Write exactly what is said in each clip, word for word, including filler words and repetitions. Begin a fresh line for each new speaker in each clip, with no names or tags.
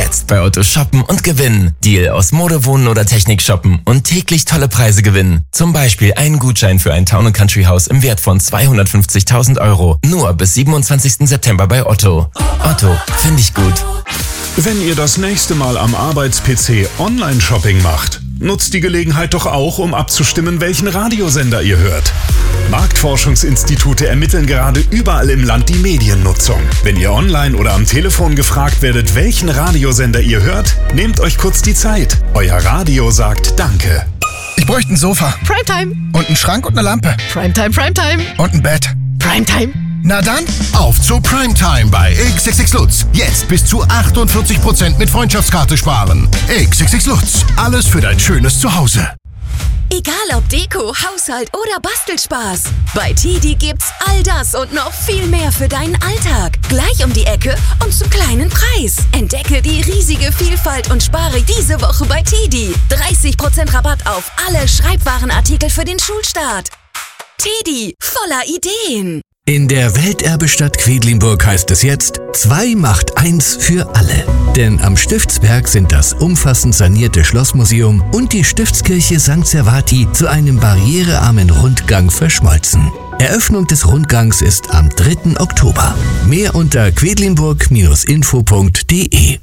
Jetzt bei Otto shoppen und gewinnen. Deal aus Mode, Wohnen oder Technik shoppen und täglich tolle Preise gewinnen. Zum Beispiel einen Gutschein für ein Town and Country Haus im Wert von zweihundertfünfzigtausend Euro. Nur bis siebenundzwanzigsten September bei Otto. Otto, finde ich gut.
Wenn ihr das nächste Mal am Arbeits-P C Online-Shopping macht, nutzt die Gelegenheit doch auch, um abzustimmen, welchen Radiosender ihr hört. Marktforschungsinstitute ermitteln gerade überall im Land die Mediennutzung. Wenn ihr online oder am Telefon gefragt werdet, welchen Radiosender ihr hört, nehmt euch kurz die Zeit. Euer Radio sagt Danke.
Ich bräuchte ein Sofa.
Primetime.
Und einen Schrank und eine Lampe.
Primetime, Primetime.
Und ein Bett.
Primetime.
Na dann,
auf zu Primetime bei X X X Lutz. Jetzt bis zu achtundvierzig Prozent mit Freundschaftskarte sparen. X X X Lutz. Alles für dein schönes Zuhause.
Egal ob Deko, Haushalt oder Bastelspaß. Bei Tidi gibt's all das und noch viel mehr für deinen Alltag. Gleich um die Ecke und zum kleinen Preis. Entdecke die riesige Vielfalt und spare diese Woche bei Tidi. dreißig Prozent Rabatt auf alle Schreibwarenartikel für den Schulstart. Tidi, voller Ideen.
In der Welterbestadt Quedlinburg heißt es jetzt, zwei macht eins für alle. Denn am Stiftsberg sind das umfassend sanierte Schlossmuseum und die Stiftskirche Sankt Servati zu einem barrierearmen Rundgang verschmolzen. Eröffnung des Rundgangs ist am dritten Oktober. Mehr unter quedlinburg Bindestrich info punkt de.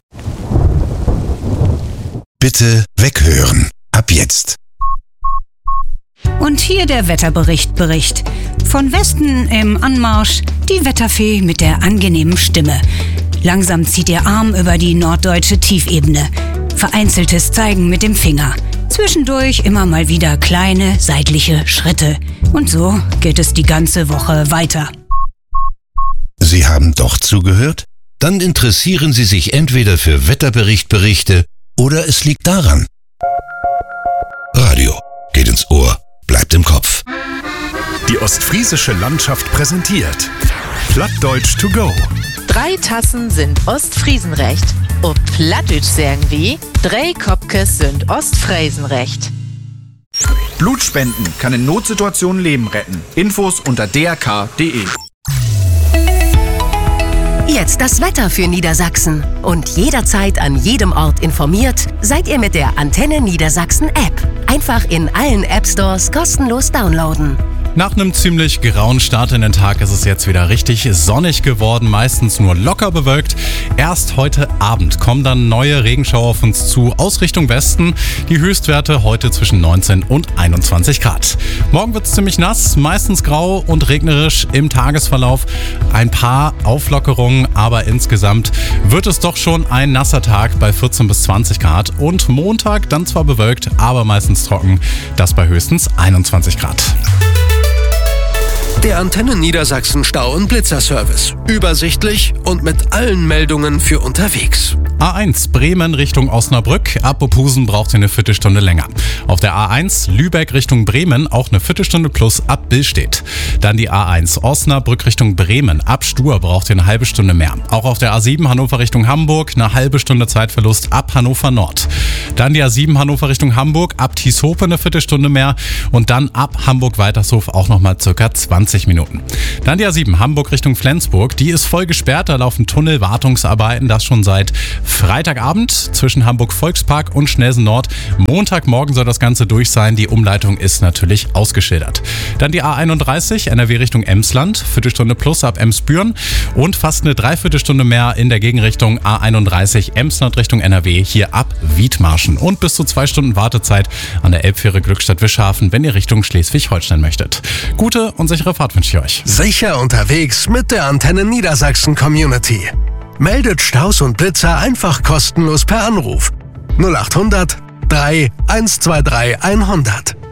Bitte weghören. Ab jetzt.
Und hier der Wetterbericht Bericht. Von Westen im Anmarsch die Wetterfee mit der angenehmen Stimme. Langsam zieht ihr Arm über die norddeutsche Tiefebene. Vereinzeltes Zeigen mit dem Finger. Zwischendurch immer mal wieder kleine seitliche Schritte. Und so geht es die ganze Woche weiter.
Sie haben doch zugehört? Dann interessieren Sie sich entweder für Wetterberichtberichte oder es liegt daran. Radio geht ins Ohr, bleibt im Kopf.
Die ostfriesische Landschaft präsentiert Plattdeutsch to go.
Drei Tassen sind Ostfriesenrecht. Ob Plattdeutsch sagen wie, drei Kopkes sind Ostfriesenrecht.
Blutspenden kann in Notsituationen Leben retten. Infos unter d r k punkt d e.
Jetzt das Wetter für Niedersachsen. Und jederzeit an jedem Ort informiert, seid ihr mit der Antenne Niedersachsen App. Einfach in allen App Stores kostenlos downloaden.
Nach einem ziemlich grauen Start in den Tag ist es jetzt wieder richtig sonnig geworden, meistens nur locker bewölkt. Erst heute Abend kommen dann neue Regenschauer auf uns zu aus Richtung Westen. Die Höchstwerte heute zwischen neunzehn und einundzwanzig Grad. Morgen wird es ziemlich nass, meistens grau und regnerisch im Tagesverlauf. Ein paar Auflockerungen, aber insgesamt wird es doch schon ein nasser Tag bei vierzehn bis zwanzig Grad. Und Montag dann zwar bewölkt, aber meistens trocken, das bei höchstens einundzwanzig Grad.
Der Antenne Niedersachsen Stau- und Blitzerservice. Übersichtlich und mit allen Meldungen für unterwegs.
A eins Bremen Richtung Osnabrück. Ab Opusen braucht ihr eine Viertelstunde länger. Auf der A eins Lübeck Richtung Bremen auch eine Viertelstunde plus ab Billstedt. Dann die A eins Osnabrück Richtung Bremen. Ab Stur braucht ihr eine halbe Stunde mehr. Auch auf der A sieben Hannover Richtung Hamburg eine halbe Stunde Zeitverlust ab Hannover Nord. Dann die A sieben Hannover Richtung Hamburg. Ab Tieshope eine Viertelstunde mehr. Und dann ab Hamburg-Weitershof auch nochmal circa zwanzig Minuten. Dann die A sieben Hamburg Richtung Flensburg. Die ist voll gesperrt. Da laufen Tunnelwartungsarbeiten. Das schon seit Freitagabend zwischen Hamburg-Volkspark und Schnelsen Nord. Montagmorgen soll das Ganze durch sein. Die Umleitung ist natürlich ausgeschildert. Dann die A einunddreißig N R W Richtung Emsland. Viertelstunde plus ab Emsbüren. Und fast eine Dreiviertelstunde mehr in der Gegenrichtung A einunddreißig Emsland Richtung N R W. Hier ab Wiedmarschen. Und bis zu zwei Stunden Wartezeit an der Elbfähre Glückstadt-Wischhafen, wenn ihr Richtung Schleswig-Holstein möchtet. Gute und sichere Fahrt wünsche ich euch.
Sicher unterwegs mit der Antenne Niedersachsen Community. Meldet Staus und Blitzer einfach kostenlos per Anruf. null acht hundert drei eins zwei drei hundert.